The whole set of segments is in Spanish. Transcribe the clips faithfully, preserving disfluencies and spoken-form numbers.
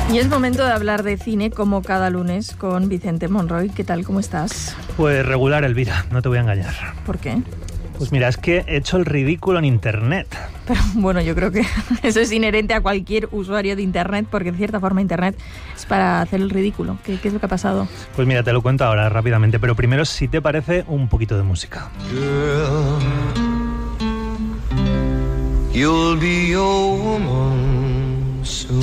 Y es momento de hablar de cine como cada lunes con Vicente Monroy. ¿Qué tal? ¿Cómo estás? Pues regular, Elvira, no te voy a engañar. ¿Por qué? Pues mira, es que he hecho el ridículo en Internet. Pero bueno, yo creo que eso es inherente a cualquier usuario de Internet, porque en cierta forma Internet es para hacer el ridículo. ¿Qué, qué es lo que ha pasado? Pues mira, te lo cuento ahora rápidamente, pero primero, si te parece, un poquito de música. Girl, you'll be a woman soon.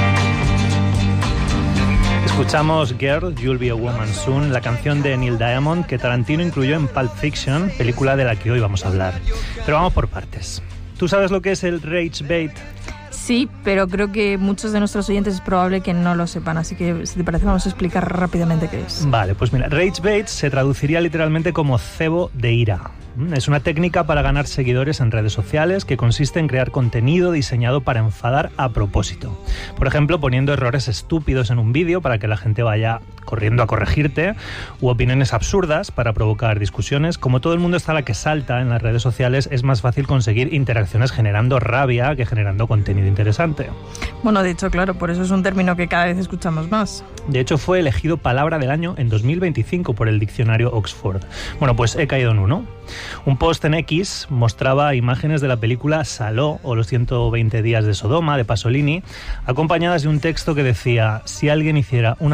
Escuchamos Girl, You'll Be a Woman Soon, la canción de Neil Diamond que Tarantino incluyó en Pulp Fiction, película de la que hoy vamos a hablar. Pero vamos por partes. ¿Tú sabes lo que es el rage bait? Sí, pero creo que muchos de nuestros oyentes es probable que no lo sepan, así que si te parece vamos a explicar rápidamente qué es. Vale, pues mira, rage bait se traduciría literalmente como cebo de ira. Es una técnica para ganar seguidores en redes sociales que consiste en crear contenido diseñado para enfadar a propósito. Por ejemplo, poniendo errores estúpidos en un vídeo para que la gente vaya corriendo a corregirte, u opiniones absurdas para provocar discusiones. Como todo el mundo está a la que salta en las redes sociales, es más fácil conseguir interacciones generando rabia que generando contenido interesante. Bueno, de hecho, claro, por eso es un término que cada vez escuchamos más. De hecho, fue elegido palabra del año en dos mil veinticinco por el diccionario Oxford. Bueno, pues he caído en uno. Un post en X mostraba imágenes de la película Saló o los ciento veinte días de Sodoma de Pasolini, acompañadas de un texto que decía: si alguien hiciera una